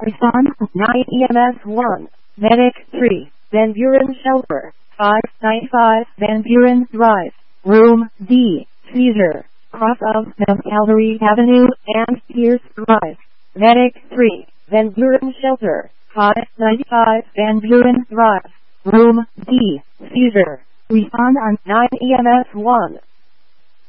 Respond 9 EMS 1. Medic 3. Van Buren Shelter 595 Van Buren Drive. Room D. Seizure. Cross of Mount Calvary Avenue and Pierce Drive. Medic 3. Van Buren Shelter 595 Van Buren Drive. Room D. Seizure. Respond on 9 EMS 1.